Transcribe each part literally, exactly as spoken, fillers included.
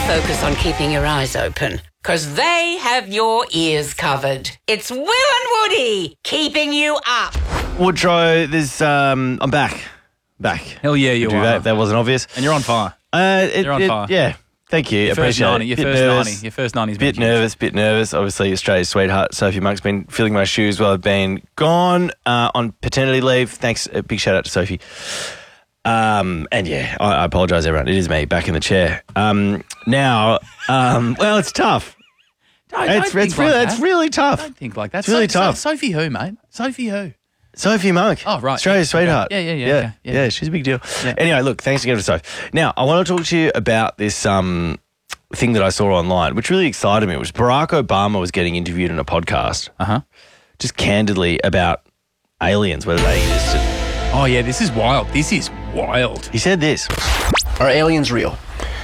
focus on keeping your eyes open, because they have your ears covered. It's Will and Woody keeping you up. Woodrow, there's, um, I'm back. Back. Hell yeah, you Do are. That, that wasn't obvious. And you're on fire. Uh, it, You're on it- fire. Yeah. Thank you. Your first Appreciate ninety. it. Your Bit first nervous. ninety. Your first ninety's Bit been huge. nervous, bit nervous. Obviously, Australia's sweetheart, Sophie Monk's been filling my shoes while I've been gone uh, on paternity leave. Thanks. A big shout out to Sophie. Um, and yeah, I, I apologise, everyone. It is me back in the chair. Um, now, um, well, it's tough. Don't, It's, don't it's think really, like it's that. really tough. Don't think like that. It's really So- tough. So, Sophie who, mate? Sophie who? Sophie Monk. Oh, right. Australia's Okay. sweetheart. Yeah, yeah, yeah, Yeah, okay. yeah. Yeah. she's a big deal. Yeah. Anyway, look, thanks again for Sophie. Now, I want to talk to you about this um, thing that I saw online, which really excited me. It was Barack Obama was getting interviewed in a podcast, Uh-huh. just candidly about aliens, whether they existed. Oh, yeah, this is wild. This is wild. He said this. Are aliens real?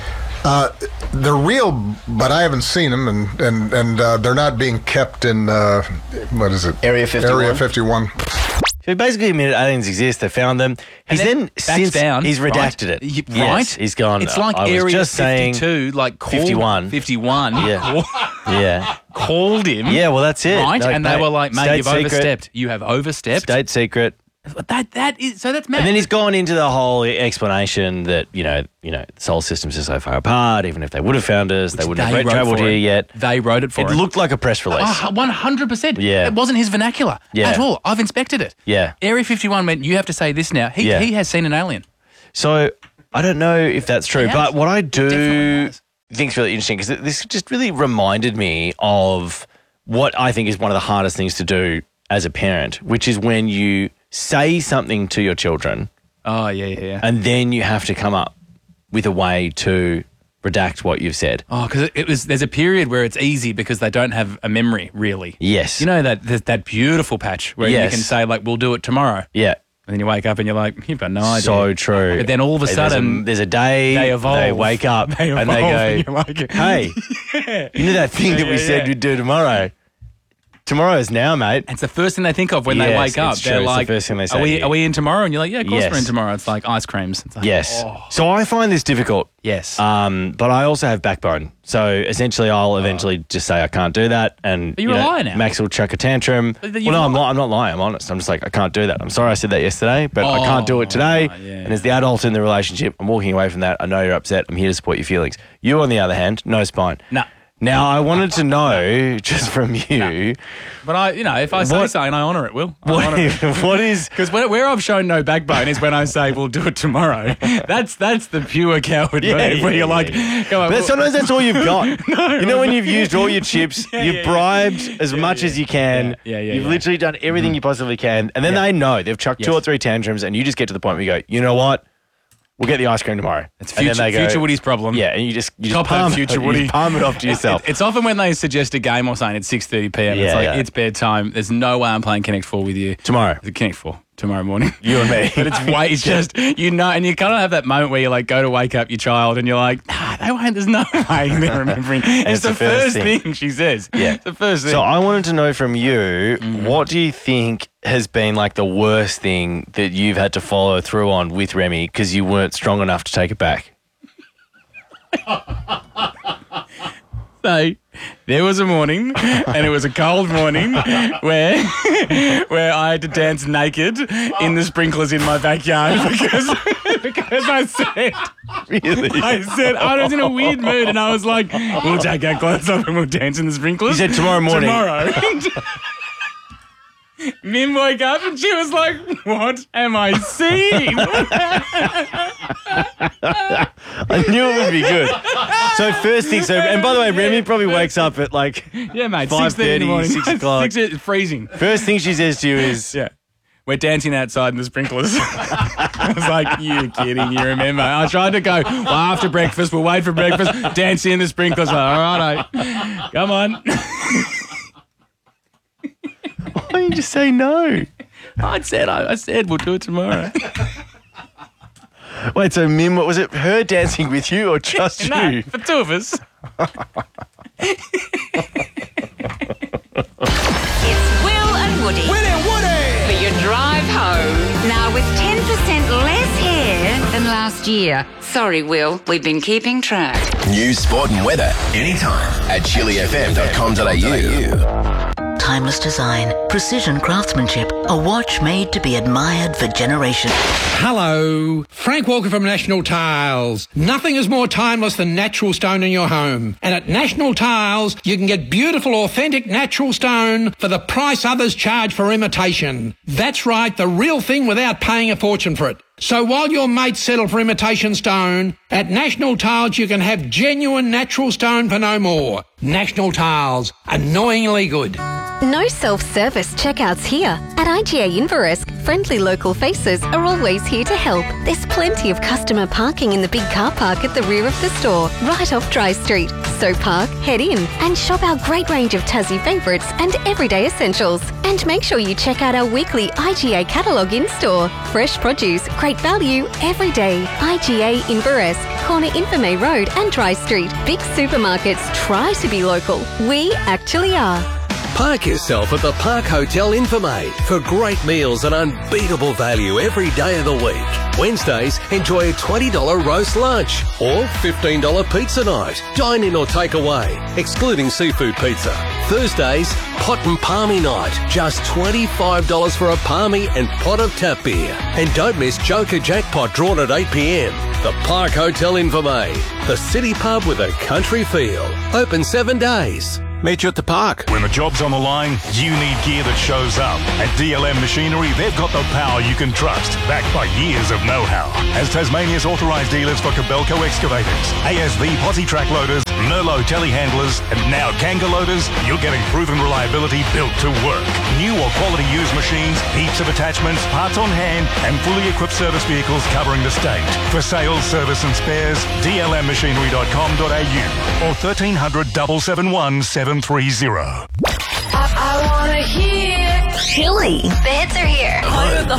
Uh, they're real, but I haven't seen them, and and and uh, they're not being kept in uh, what is it? Area fifty-one? Area fifty-one. So he basically admitted aliens exist. They found them. He's And then, backs since down, he's redacted right? it. Y- Yes, right? he's gone. It's like I was Area just saying fifty-two, like called, fifty-one. fifty-one. Yeah. Yeah. Called him. Yeah, well, that's it. Right? Like, and they mate, were like, mate, state you've secret, overstepped. You have overstepped. State secret. That That is, so that's mad. And then he's gone into the whole explanation that, you know, you know, the solar systems are so far apart, even if they would have found us, they wouldn't They have wrote travelled for here him. yet. They wrote it for It him. looked like a press release. Oh, one hundred percent. Yeah. It wasn't his vernacular Yeah. at all. I've inspected it. Yeah. Area fifty-one meant you have to say this now. He, Yeah. he has seen an alien. So I don't know if that's true, He but has. what I Definitely do has. think is really interesting because this just really reminded me of what I think is one of the hardest things to do as a parent, which is when you say something to your children Oh, yeah, yeah, yeah. and then you have to come up with a way to redact what you've said. Oh, because it, it was. There's a period where it's easy because they don't have a memory, really. Yes. You know that that, that beautiful patch where Yes. you can say, like, we'll do it tomorrow. Yeah. And then you wake up and you're like, you've got no idea. So true. But then all of a There's sudden, there's a, day they evolve. They wake up They and evolve they go, and you're like, "Hey, you know that thing that we yeah, said yeah. we'd do tomorrow? Tomorrow is now, mate." It's the first thing they think of when they Yes, wake up. it's They're true. It's the like, first thing they say Are to we, you. are we in tomorrow? And you're like, yeah, of course Yes. we're in tomorrow. It's like ice creams. It's like, Yes. oh. So I find this difficult. Yes. Um, but I also have backbone. So essentially, I'll eventually just say I can't do that, and But you're you a know, liar now. Max will chuck a tantrum. But Well, you've no, I'm lied. not. I'm not lying. I'm honest. I'm just like I can't do that. I'm sorry I said that yesterday, but I can't do it today. Oh, yeah. And as the adult in the relationship, I'm walking away from that. I know you're upset. I'm here to support your feelings. You, on the other hand, no spine. No. Now I wanted to know just from you, But I, you know, if I say What- something, I honour it, Will. I what, honour it. what is Because where, where I've shown no backbone is when I say we'll do it tomorrow. That's that's the pure coward Yeah, move where yeah, you're like, yeah. come on, But Will- sometimes that's all you've got. you know when you've used all your chips, Yeah, you've yeah, yeah. bribed as much as you can. Yeah, yeah, yeah, You've yeah. literally done everything you possibly can, and then Yeah. they know they've chucked two Yes. or three tantrums, and you just get to the point where you go, you know what? We'll get the ice cream tomorrow. It's And then future, they go- future Woody's problem. Yeah, and you just you Top just palm, that future you Woody. palm it off to yourself. It's often when they suggest a game or something at six thirty p.m. it's Yeah, like, yeah. it's bedtime. There's no way I'm playing Connect four with you. Tomorrow. The Connect four. Tomorrow morning. You and me. But it's way, it's just, you know, and you kind of have that moment where you like go to wake up your child and you're like, nah, they won't, there's no way they're remembering. It's, it's the, the first first thing. thing. she says. Yeah. It's the first thing. So I wanted to know from you, Mm-hmm. what do you think has been like the worst thing that you've had to follow through on with Remy because you weren't strong enough to take it back? So there was a morning, and it was a cold morning, where where I had to dance naked in the sprinklers in my backyard because because I said Really? I said I was in a weird mood, and I was like, we'll take our clothes off and we'll dance in the sprinklers. You said tomorrow morning. Tomorrow. Mim woke up and she was like, what am I seeing? I knew it would be good. So first thing, so and by the way, Remy probably wakes up at like Yeah, mate, five six thirty in the thirty, morning. six o'clock. Six, it's freezing. First thing she says to you is, Yeah. We're dancing outside in the sprinklers. I was like, you kidding, you remember? I tried to go, well, after breakfast, we'll wait for breakfast, dance in the sprinklers. All right, come on. why don't you just say no? I said, I, I said, we'll do it tomorrow. Wait, so Mim, what was it? Her dancing with you or just No, you? for two of us. It's Will and Woody. Will and Woody! For your drive home. Now with ten percent less hair than last year. Sorry, Will, we've been keeping track. News, sport and weather anytime at chili f m dot com dot a u. Timeless design, precision craftsmanship, a watch made to be admired for generations. Hello, Frank Walker from National Tiles. Nothing is more timeless than natural stone in your home. And at National Tiles, you can get beautiful, authentic natural stone for the price others charge for imitation. That's right, the real thing without paying a fortune for it. So while your mates settle for imitation stone, at National Tiles you can have genuine natural stone for no more. National Tiles, annoyingly good. No self-service checkouts here. At I G A Inveresk, friendly local faces are always here to help. There's plenty of customer parking in the big car park at the rear of the store, right off Dry Street. So park, head in, and shop our great range of Tassie favourites and everyday essentials. And make sure you check out our weekly I G A catalogue in-store. Fresh produce, great value, every day. I G A Inveresk, corner Infirmay Road and Dry Street. Big supermarkets try to be local. We actually are. Park yourself at the Park Hotel Infirmay for great meals and unbeatable value every day of the week. Wednesdays, enjoy a twenty dollars roast lunch or fifteen dollars pizza night. Dine in or take away, excluding seafood pizza. Thursdays, pot and palmy night. Just twenty-five dollars for a palmy and pot of tap beer. And don't miss Joker Jackpot drawn at eight p m. The Park Hotel Infirmay, the city pub with a country feel. Open seven days. Meet you at the park. When the job's on the line, you need gear that shows up. At D L M Machinery, they've got the power you can trust, backed by years of know-how. As Tasmania's authorised dealers for Kobelco excavators, A S V posi track loaders, Merlot telehandlers, and now Kanga loaders, you're getting proven reliability built to work. New or quality used machines, heaps of attachments, parts on hand, and fully equipped service vehicles covering the state. For sales, service and spares, d l m machinery dot com dot a u or thirteen hundred, seven seven one, seven three zero. I, I wanna hear Chili. The hits are here.